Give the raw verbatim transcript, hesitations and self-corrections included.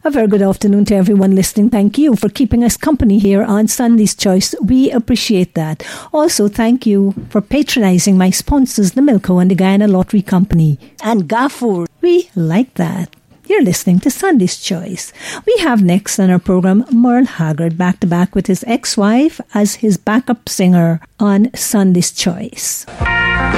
A very good afternoon to everyone listening. Thank you for keeping us company here on Sunday's Choice. We appreciate that. Also, thank you for patronising my sponsors, the Milko and the Guyana Lottery Company. And Gaffur. We like that. You're listening to Sunday's Choice. We have next on our programme Merle Haggard back to back with his ex-wife as his backup singer on Sunday's Choice.